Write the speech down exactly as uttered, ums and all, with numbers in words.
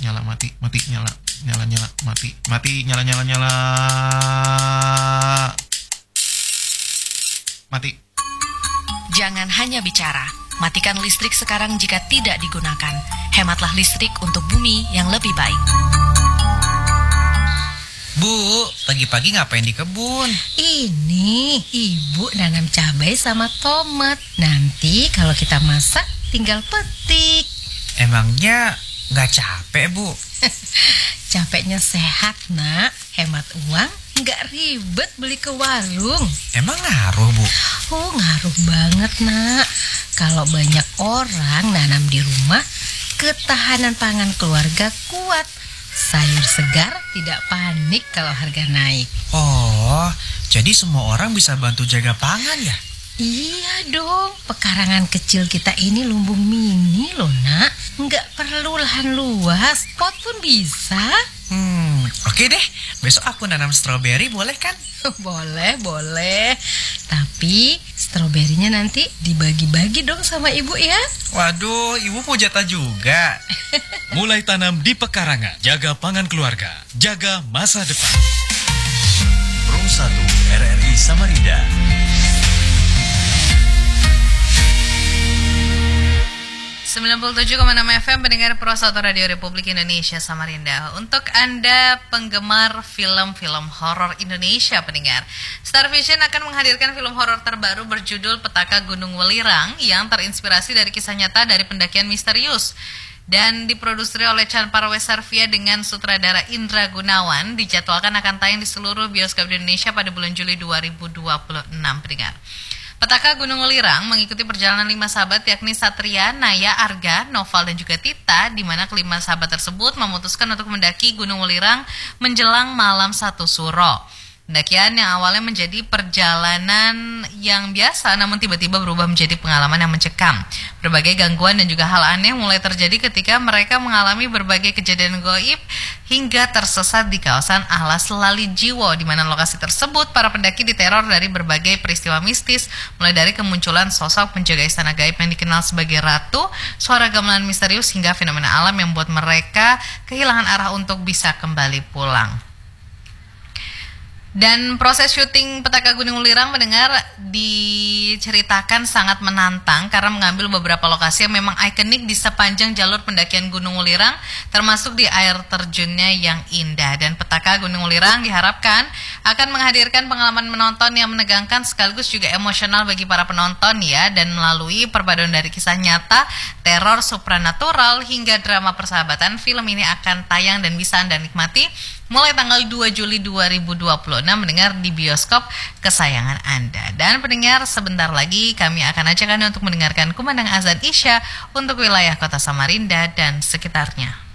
nyala mati mati nyala nyala nyala mati mati nyala nyala nyala mati. Jangan hanya bicara, matikan listrik sekarang jika tidak digunakan. Hematlah listrik untuk bumi yang lebih baik. Bu, pagi-pagi ngapain di kebun? Ini ibu nanam cabai sama tomat. Nanti kalau kita masak tinggal petik. Emangnya nggak capek, Bu? Capeknya sehat, nak. Hemat uang, nggak ribet beli ke warung. Emang ngaruh, Bu? Oh, ngaruh banget, nak. Kalau banyak orang nanam di rumah, ketahanan pangan keluarga kuat. Sayur segar tidak panik kalau harga naik. Oh, jadi semua orang bisa bantu jaga pangan ya? Iya dong, pekarangan kecil kita ini lumbung mini loh, nak. Nggak perlu lahan luas, pot pun bisa. Hmm, oke deh. Besok aku nanam stroberi, boleh kan? Boleh, boleh. Tapi stroberinya nanti dibagi-bagi dong sama ibu ya. Waduh, ibu mau jatah juga. Mulai tanam di pekarangan, jaga pangan keluarga, jaga masa depan. Pro satu R R I Samarinda. sembilan puluh tujuh koma enam F M pendengar Pro satu Radio Republik Indonesia Samarinda. Untuk Anda penggemar film-film horor Indonesia pendengar, Star Vision akan menghadirkan film horor terbaru berjudul Petaka Gunung Welirang yang terinspirasi dari kisah nyata dari pendakian misterius dan diproduksi oleh Chan Parwesarvia dengan sutradara Indra Gunawan. Dijadwalkan akan tayang di seluruh bioskop di Indonesia pada bulan Juli dua ribu dua puluh enam pendengar. Petaka Gunung Welirang mengikuti perjalanan lima sahabat yakni Satria, Naya, Arga, Noval, dan juga Tita, di mana kelima sahabat tersebut memutuskan untuk mendaki Gunung Welirang menjelang malam satu suro. Pendakian yang awalnya menjadi perjalanan yang biasa namun tiba-tiba berubah menjadi pengalaman yang mencekam. Berbagai gangguan dan juga hal aneh mulai terjadi ketika mereka mengalami berbagai kejadian gaib hingga tersesat di kawasan Alas Lali Jiwo, di mana lokasi tersebut para pendaki diteror dari berbagai peristiwa mistis, mulai dari kemunculan sosok penjaga istana gaib yang dikenal sebagai Ratu, suara gamelan misterius, hingga fenomena alam yang membuat mereka kehilangan arah untuk bisa kembali pulang. Dan proses syuting Petaka Gunung Welirang mendengar diceritakan sangat menantang karena mengambil beberapa lokasi yang memang ikonik di sepanjang jalur pendakian Gunung Welirang, termasuk di air terjunnya yang indah. Dan Petaka Gunung Welirang diharapkan akan menghadirkan pengalaman menonton yang menegangkan sekaligus juga emosional bagi para penonton ya, dan melalui perpaduan dari kisah nyata, teror supranatural hingga drama persahabatan, film ini akan tayang dan bisa Anda nikmati mulai tanggal dua Juli dua ribu dua puluh enam mendengar di bioskop kesayangan Anda. Dan pendengar, sebentar lagi kami akan ajak Anda untuk mendengarkan kumandang azan Isya untuk wilayah kota Samarinda dan sekitarnya.